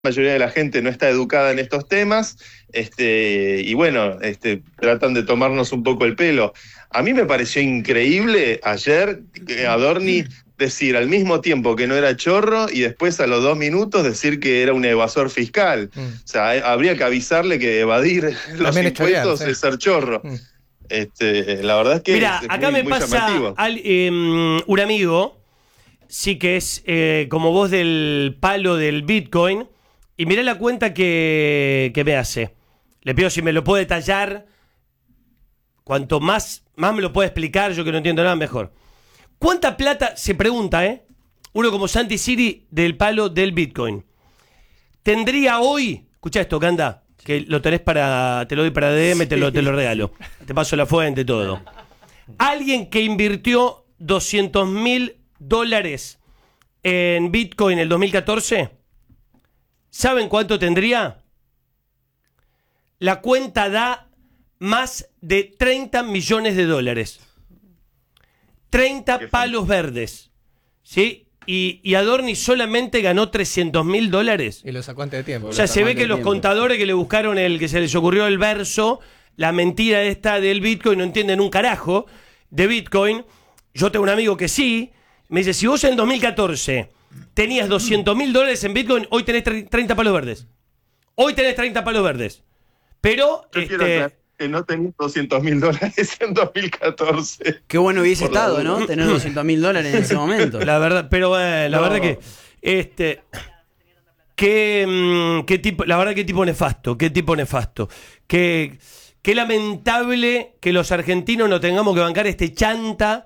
mayoría de la gente no está educada en estos temas, y bueno, tratan de tomarnos un poco el pelo. A mí me pareció increíble ayer que Adorni decir al mismo tiempo que no era chorro y después a los 2 minutos decir que era un evasor fiscal. O sea, habría que avisarle que evadir los También impuestos sí. es ser chorro. La verdad es que Mira, es acá muy, me muy pasa llamativo. un amigo, sí que es como vos del palo del Bitcoin, y mirá la cuenta que me hace. Le pido si me lo puede detallar. Cuanto más me lo puede explicar, yo que no entiendo nada, mejor. ¿Cuánta plata, se pregunta, uno como Santi Siri del palo del Bitcoin, tendría hoy, escucha esto, Canda, que lo tenés te lo doy para DM, te lo regalo, te paso la fuente, todo. Alguien que invirtió $200.000 en Bitcoin en el 2014, ¿saben cuánto tendría? La cuenta da más de 30 millones de dólares. 30 palos verdes, ¿sí? Y Adorni solamente ganó $300.000. Y lo sacó antes de tiempo. O sea, se ve que los contadores que le buscaron que se les ocurrió el verso, la mentira esta del Bitcoin, no entienden un carajo de Bitcoin. Yo tengo un amigo que sí, me dice, si vos en 2014 tenías $200.000 en Bitcoin, hoy tenés 30 palos verdes. Hoy tenés 30 palos verdes. Pero, Yo quiero aclarar que no tenía $200.000 en 2014. Qué bueno hubiese estado, ¿no? Tener $200.000 en ese momento. La verdad, pero la verdad que qué tipo, la verdad qué tipo nefasto, qué lamentable que los argentinos no tengamos que bancar este chanta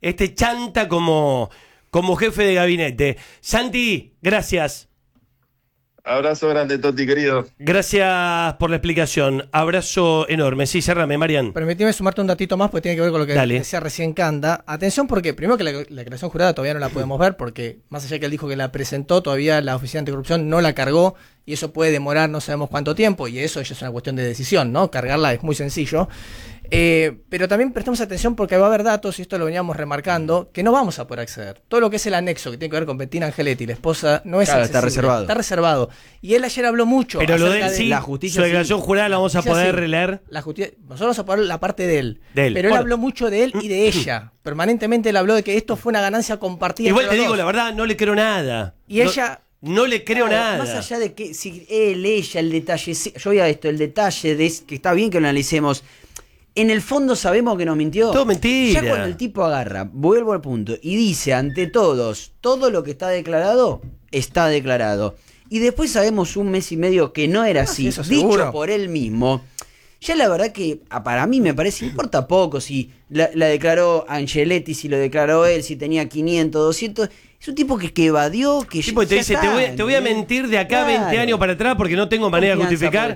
como jefe de gabinete. Santi, gracias. Abrazo grande, Toti, querido. Gracias por la explicación. Abrazo enorme. Sí, cerrame, Marian. Permitime sumarte un datito más porque tiene que ver con lo que Dale. decía recién Canda. Atención porque, primero que la declaración jurada todavía no la podemos ver porque, más allá que él dijo que la presentó, todavía la Oficina Anticorrupción no la cargó y eso puede demorar no sabemos cuánto tiempo y eso ya es una cuestión de decisión, ¿no? Cargarla es muy sencillo. Pero también prestemos atención porque va a haber datos, y esto lo veníamos remarcando, que no vamos a poder acceder. Todo lo que es el anexo que tiene que ver con Bettina Angeletti, la esposa, no es accesible. Está reservado. Y él ayer habló mucho. Pero lo de sí, la justicia, su declaración jurada la vamos a poder releer. Nosotros vamos a poner la parte de él. Pero él habló mucho de él y de ella. Permanentemente él habló de que esto fue una ganancia compartida. Igual te entre los digo, dos. la verdad, no le creo nada. Y ella... No le creo nada. Más allá de que si él, ella, el detalle, yo veía esto, el detalle de que está bien que lo analicemos. En el fondo sabemos que nos mintió. Todo mentira. Ya cuando el tipo agarra, vuelvo al punto, y dice ante todos, todo lo que está declarado, está declarado. Y después sabemos un mes y medio que no era así, eso seguro. dicho por él mismo. Ya la verdad que para mí me parece, importa poco si la declaró Angeletti, si lo declaró él, si tenía 500, 200... Es un tipo que evadió, que tipo te dice, está, te voy a mentir de acá Claro. 20 años para atrás porque no tengo manera de justificar.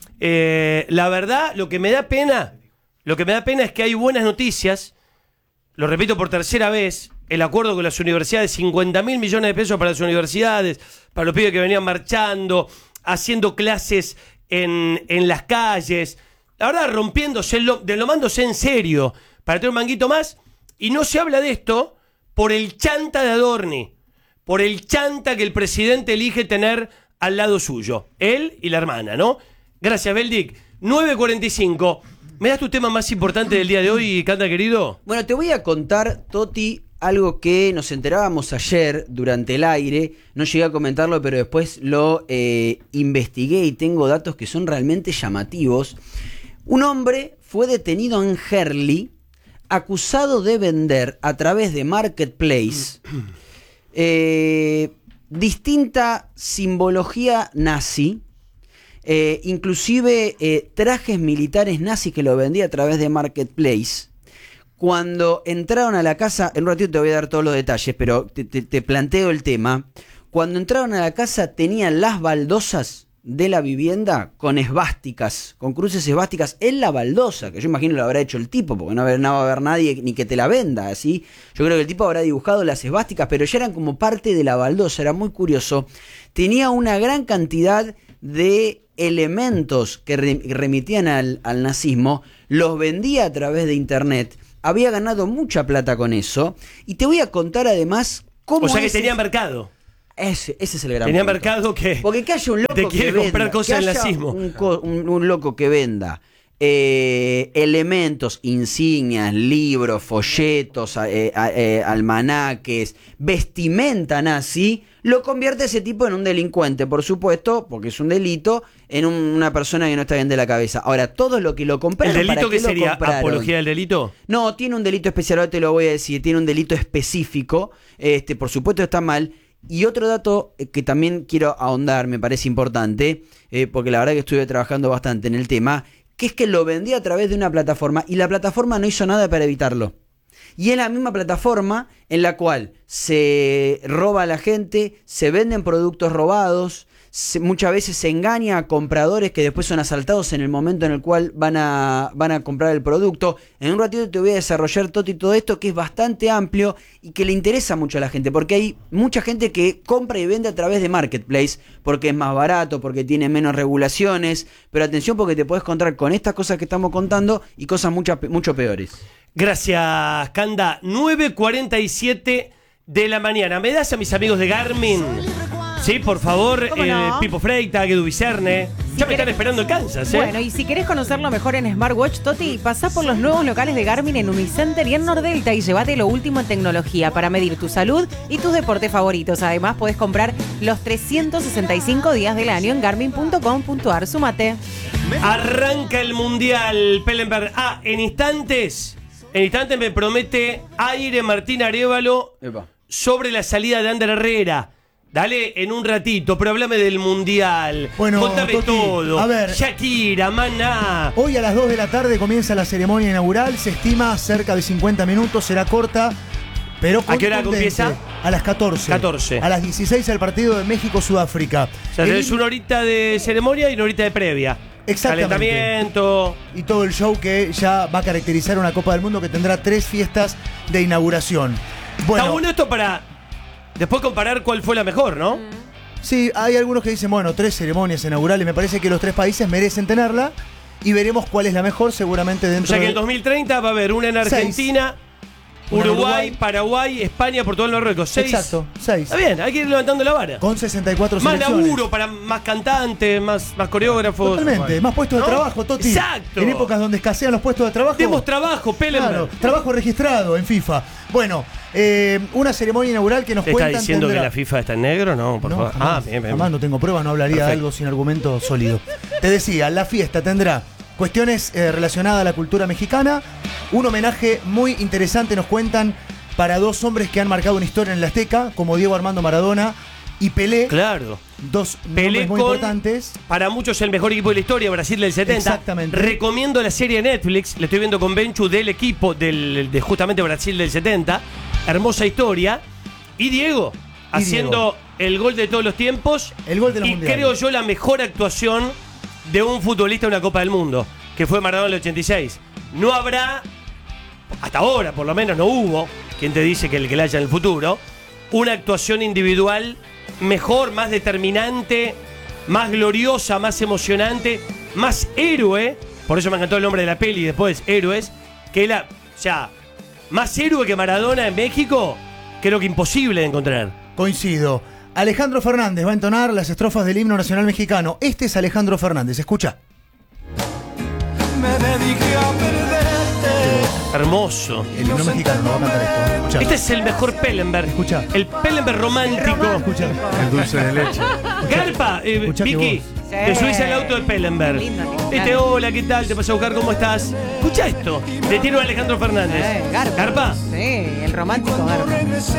La verdad, lo que me da pena es que hay buenas noticias. Lo repito por tercera vez, el acuerdo con las universidades, $50.000 millones de pesos para las universidades, para los pibes que venían marchando, haciendo clases en las calles. La verdad, deslomándose en serio para tener un manguito más. Y no se habla de esto por el chanta de Adorni, por el chanta que el presidente elige tener al lado suyo. Él y la hermana, ¿no? Gracias, Beldic. 9:45. ¿Me das tu tema más importante del día de hoy, Canta, querido? Bueno, te voy a contar, Toti, algo que nos enterábamos ayer durante el aire. No llegué a comentarlo, pero después lo investigué y tengo datos que son realmente llamativos. Un hombre fue detenido en Herli, acusado de vender a través de Marketplace distinta simbología nazi, inclusive trajes militares nazis que lo vendía a través de Marketplace. Cuando entraron a la casa, en un ratito te voy a dar todos los detalles, pero te planteo el tema. Cuando entraron a la casa tenían las baldosas de la vivienda con esvásticas, con cruces esvásticas en la baldosa, que yo imagino lo habrá hecho el tipo, porque no va a haber nadie ni que te la venda, así. Yo creo que el tipo habrá dibujado las esvásticas, pero ya eran como parte de la baldosa, era muy curioso. Tenía una gran cantidad de elementos que remitían al nazismo, los vendía a través de internet, había ganado mucha plata con eso, y te voy a contar además cómo... O sea que tenía mercado. Ese es el gran Tenía punto. mercado que Porque que haya un loco te quiere que comprar venda, cosas que del haya nazismo. un loco que venda elementos, insignias, libros, folletos, almanaques, vestimenta nazi, lo convierte ese tipo en un delincuente, por supuesto, porque es un delito, en una persona que no está bien de la cabeza. Ahora, todo lo que lo compraron, ¿El delito ¿para que qué sería lo compraron? apología del delito? No, tiene un delito especial, ahora te lo voy a decir, tiene un delito específico, por supuesto está mal. Y otro dato que también quiero ahondar, me parece importante, porque la verdad que estuve trabajando bastante en el tema, que es que lo vendía a través de una plataforma y la plataforma no hizo nada para evitarlo. Y es la misma plataforma en la cual se roba a la gente, se venden productos robados, muchas veces se engaña a compradores que después son asaltados en el momento en el cual van a comprar el producto. En un ratito te voy a desarrollar todo esto que es bastante amplio y que le interesa mucho a la gente, porque hay mucha gente que compra y vende a través de Marketplace, porque es más barato, porque tiene menos regulaciones, pero atención porque te puedes encontrar con estas cosas que estamos contando y cosas mucho peores. Gracias, Canda. 9:47 de la mañana. ¿Me das a mis amigos de Garmin? Sí, por favor, ¿Cómo no? Pipo Freita, Guedu Vicerne. Ya me están esperando en Kansas, ¿eh? Bueno, y si querés conocerlo mejor en Smartwatch, Toti, pasá por los nuevos locales de Garmin en Unicenter y en Nordelta y llévate lo último en tecnología para medir tu salud y tus deportes favoritos. Además, podés comprar los 365 días del año en garmin.com.ar. Súmate. Arranca el Mundial, Pellenberg. En instantes me promete aire Martín Arévalo sobre la salida de Ander Herrera. Dale en un ratito, pero háblame del Mundial. Bueno, contame Toti, todo. a ver. Shakira, Maná. Hoy a las 2 de la tarde comienza la ceremonia inaugural. Se estima cerca de 50 minutos. Será corta, pero ¿A qué hora contundente. empieza? A las 14. 14. A las 16 el partido de México-Sudáfrica. O sea, tenés una horita de ceremonia y una horita de previa. Exactamente. Calentamiento. Y todo el show que ya va a caracterizar una Copa del Mundo que tendrá 3 fiestas de inauguración. Bueno, Está bueno esto para después comparar cuál fue la mejor, ¿no? sí, hay algunos que dicen, bueno, 3 ceremonias inaugurales. Me parece que los 3 países merecen tenerla. Y veremos cuál es la mejor, seguramente O dentro sea que de... en 2030 va a haber una en Argentina, Una en Uruguay, Uruguay. Paraguay, España, Portugal, Marruecos. 6. Exacto, 6. Está bien, hay que ir levantando la vara. Con 64 Más selecciones. laburo para más cantantes, más coreógrafos. Totalmente, más puestos ¿No? de trabajo, Toti. Exacto. En épocas donde escasean los puestos de trabajo. Demos trabajo, Pellenberg. Claro, trabajo registrado en FIFA. Bueno, una ceremonia inaugural que nos ¿Te está cuentan diciendo tendrá... que la FIFA está en negro? No, por No, favor. jamás, Bien. jamás no tengo pruebas, no hablaría de Perfecto. algo sin argumento sólido. Te decía, la fiesta tendrá cuestiones relacionadas a la cultura mexicana, un homenaje muy interesante, nos cuentan, para 2 hombres que han marcado una historia en la Azteca, como Diego Armando Maradona y Pelé, Claro. 2 Pelé nombres muy con, importantes. para muchos, el mejor equipo de la historia, Brasil del 70. Exactamente. Recomiendo la serie de Netflix, le estoy viendo con Benchu del equipo de justamente Brasil del 70. Hermosa historia. Y Diego, haciendo el gol de todos los tiempos. El gol de los y mundiales. creo yo la mejor actuación de un futbolista en una Copa del Mundo, que fue Maradona en el 86. No habrá, hasta ahora por lo menos no hubo, quien te dice que el que la haya en el futuro, una actuación individual mejor, más determinante, más gloriosa, más emocionante, más héroe. Por eso me encantó el nombre de la peli después, Héroes. O sea, más héroe que Maradona en México, creo que imposible de encontrar. Coincido. Alejandro Fernández va a entonar las estrofas del himno nacional mexicano. Este es Alejandro Fernández, escucha. Me dediqué a perderte. Hermoso. El himno mexicano, no va a cantar esto. Escucha. Este es el mejor Pellenberg. Escucha. El Pellenberg romántico. Escucha. El dulce de leche. Garpa, Escuchá que Vicky, vos. te subís al auto de Pellenberg. Lindo. Viste, hola, ¿qué tal? Te paso a buscar, ¿cómo estás? Escucha esto. Le tiro a Alejandro Fernández. Garpa, Sí, el romántico Garpa.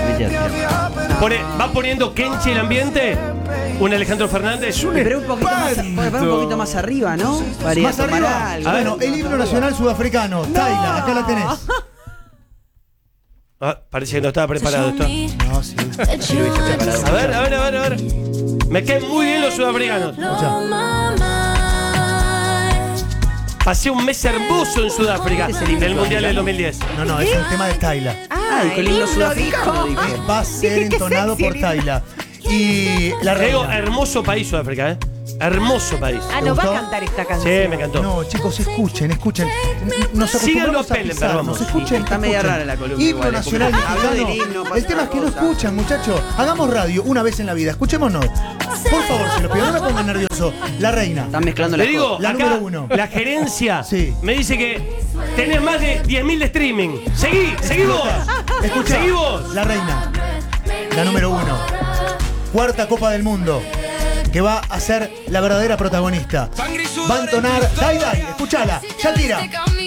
va poniendo Kenchi el ambiente. Un Alejandro Fernández. Pero un poquito más arriba, ¿no? Para ir a Más tomar arriba. algo. Bueno, el himno nacional sudafricano. Taila, acá la tenés. Parece que no estaba preparado esto. No, sí. A ver. Me caen muy bien los sudafricanos. Escucha. Pasé un mes hermoso en Sudáfrica del Mundial del 2010. No, es el tema de Taila. Dijo el himno sudafricano. Va a ser Dije, qué entonado sexy por el himno. Taila. Y la Digo, reina. hermoso país Sudáfrica, ¿eh? Hermoso país. Ah, ¿Te ¿no va a gustó? cantar esta canción? Sí, me encantó. No, chicos, escuchen. Nos Síganlo a acostumbramos Pellenberg, pisar, vamos. nos escuchen. Está media escuchen. rara la columna Himno igual, nacional porque habló del mexicano. himno, pasa El tema es otra que no cosa. escuchan, muchachos. Hagamos radio una vez en la vida. Escuchémonos. Por favor, se lo pido, no me pongan nervioso. La reina. Están mezclando Le las digo, cosas. La acá, número 1. la gerencia Sí. me dice que tenés más de 10.000 de streaming. Seguí vos. Escucha, Seguí vos. la reina. La número 1. Cuarta Copa del Mundo. Que va a ser la verdadera protagonista. Va a entonar Dai, escúchala, Shakira.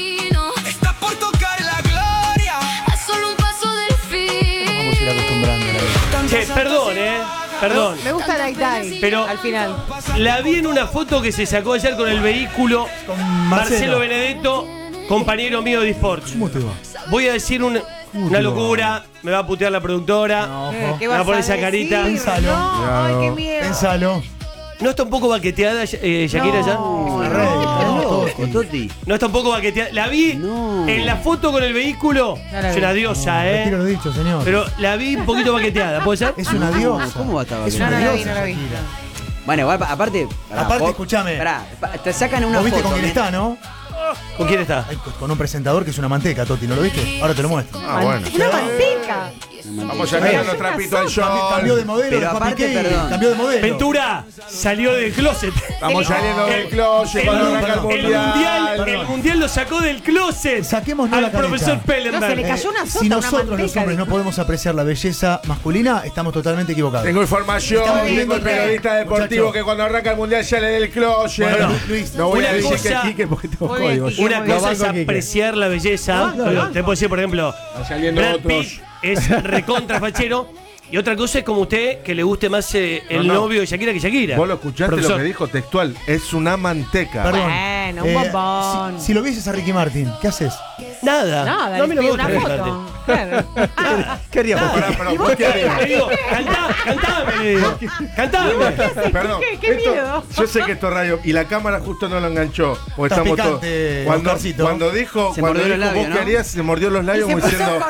Está por tocar la gloria. A solo un paso del fin. Vamos a ir acostumbrando. Che, perdón. Me gusta Dai Dai, Pero- al final. La vi en una foto que se sacó ayer con el vehículo Con Marcelo Benedetto, compañero mío de eSports. ¿Cómo te va? Voy a decir una locura, me va a putear la productora. ¿Qué Me va a vas poner a esa carita. decir? Pensalo. No, ay, qué miedo. Pensalo. ¿No está un poco baqueteada Shakira ya? No, Rey, estás no, loco, Toti. Toti. No está un poco baqueteada. La vi No. en la foto con el vehículo. No la Es vi. una diosa, Retiro lo dicho, señor. Pero la vi un poquito baqueteada, ¿puede ser? Es una diosa. ¿Cómo va a estar Es No, una no la vi, diosa, no la vi. Shakira. Bueno, igual, aparte. pará, Aparte, vos- escuchame. pará, te sacan una ¿Vos viste foto. con quién está, no? ¿Con quién está? Ay, con un presentador que es una manteca, Toti, ¿no lo viste? Ahora te lo muestro. Bueno. Una manteca. Vamos sacando trapito al Cambió de sol. modelo, Pero Papi aparte, Key, perdón. cambió de modelo. Ventura salió del closet. Estamos saliendo del closet El, cuando arranca el el mundial. el mundial lo sacó del closet. Saquémonos al la careta. profesor No, se le Pellenberg. cayó una sota, Si una nosotros los manteca, hombres no dijo. podemos apreciar la belleza masculina, estamos totalmente equivocados. Tengo información, Estamos tengo el viendo periodista deportivo muchacho. que cuando arranca el mundial sale del closet. Bueno, Luis, no voy una a decir cosa- que Quique porque tengo Muy bien, código. Quique. Una Muy cosa bien. es apreciar la belleza. Te puedo decir, por ejemplo, Van saliendo Brad otros. Pitt es recontra fachero. Y otra cosa es como usted, que le guste más el No. novio de Shakira que Shakira. Vos lo escuchaste Profesor. lo que dijo textual. Es una manteca. Perdón. Bueno, un bombón. Si lo vieses a Ricky Martin, ¿qué haces? Nada. Nada, No, a mí no me le gusta pido Ricky una Martin. foto. Claro. ¿Qué harías, Pará, Papi? pero ¿vos qué harías? Le digo, cantame, le digo. Cantame. Perdón, ¿Qué miedo? yo sé que esto es radio y la cámara justo no lo enganchó. Porque Está estamos todos. picante, Oscarcito. Cuando dijo, Se cuando mordió dijo los labios, vos qué ¿no? harías, se mordió los Y labios se como puso diciendo,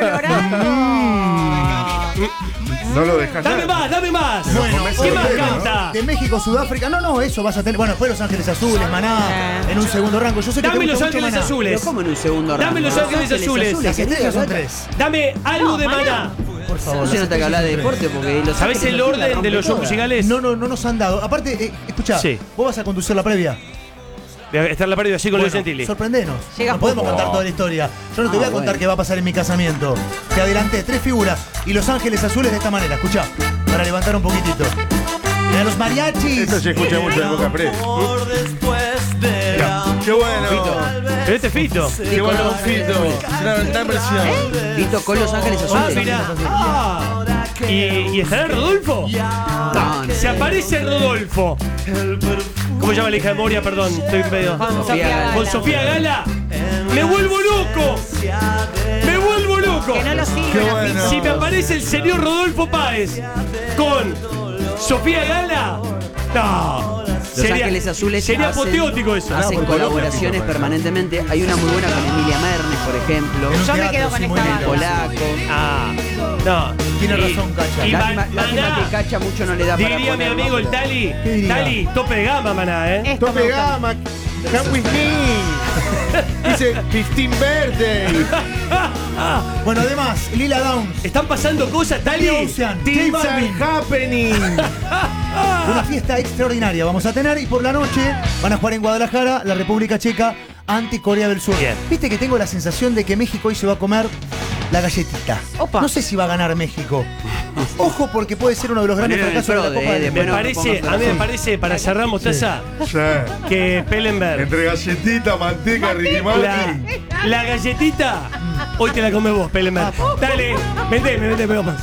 colorado. no lo dejas Dame nada. más, dame más. Bueno, ¿Qué más bueno, canta? de México, Sudáfrica. No, eso vas a tener. Bueno, después Los Ángeles Azules, Maná, en un segundo rango. Yo sé que Dame te gusta Los mucho Ángeles Maná. Azules. Pero ¿cómo en un segundo Dame rango? Los Ángeles Azules. Las querido, estrellas son Gata. 3. Dame algo de Maná. Por favor. No se las nota que habla de estrellas son deporte porque los ¿Sabés Ángeles el Azules la orden de rompen los shows todas. musicales? tres. No nos han dado. Aparte, escucha, Sí. vos vas a conducir la previa. Voy a estar la pérdida así con Luis Gentili. Sorprendenos. Llega No podemos poco. contar toda la historia. Yo no te voy a contar bueno. qué va a pasar en mi casamiento. Te adelanté 3 figuras y Los Ángeles Azules de esta manera. Escucha, para levantar un poquitito. Mira los mariachis. Esto se escucha mucho en Boca Press. Qué bueno. Pero este es Fito. Qué bueno, Fito. Una gran versión. Vito con Los Ángeles Ah, Azules. mirá. Ah. ¿Y estará Rodolfo? No, no. Se aparece Rodolfo. ¿Cómo se llama la hija de Moria? Perdón, estoy medio. Con Sofía Sofía Gala. Gala. Con Sofía Gala. ¡Me vuelvo loco! ¡Me vuelvo loco! Que no lo sigan Qué a bueno. Fito. Si me aparece el señor Rodolfo Páez con Sofía Gala, no. Los Ángeles Azules sería hacen- apoteótico eso. Hacen por colaboraciones Colombia, permanentemente. Hay una muy buena con Emilia Mernes, por ejemplo. En un Yo me teatro, quedo con sí, esta muy lindo. banda. Polaco. Ah, no. Tiene razón, Cacha. Y Lástima que Cacha mucho no le da para diría mi ponerlo, amigo el pero- Tali. ¿Qué diría? Tali, tope de gama, maná, ¿eh? Esto me Tope gusta. gama. Come with me. Dice 15 birthday. Bueno, además, Lila Downs. ¿Están pasando cosas, Tali? Ocean, J Things Balvin. are happening. Una fiesta extraordinaria vamos a tener y por la noche van a jugar en Guadalajara, la República Checa, ante Corea del Sur. Bien. Viste que tengo la sensación de que México hoy se va a comer la galletita. Opa. No sé si va a ganar México. Ojo porque puede ser uno de los grandes Poner el fracasos de la Frode, Copa del después Me Mundo. no parece, pongas a mí me así. parece, para cerrar Mostaza, Sí. que Pellenberg, Entre galletita, manteca, Ricky Martin. la galletita, hoy te la comes vos, Pellenberg. Dale, vente, vamos.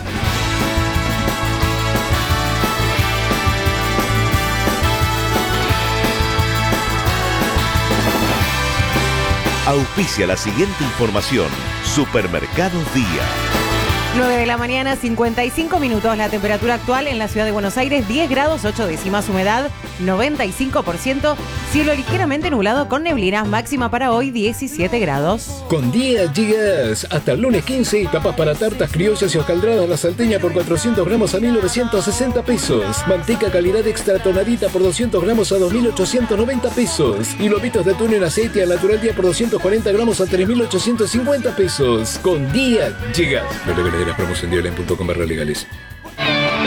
Auspicia la siguiente información. Supermercados Día. 9 de la mañana, 55 minutos. La temperatura actual en la ciudad de Buenos Aires, 10 grados, 8 décimas, humedad, 95%. Cielo ligeramente nublado con neblinas, máxima para hoy, 17 grados. Con Día Gigas, hasta el lunes 15, tapas para tartas criollas y hojaldradas La Salteña por 400 gramos a 1.960 pesos. Manteca calidad extra tonadita por 200 gramos a 2.890 pesos. Y lobitos de atún en aceite al natural día por 240 gramos a 3.850 pesos. Con Día Gigas. No le la promoción de online.com/legales.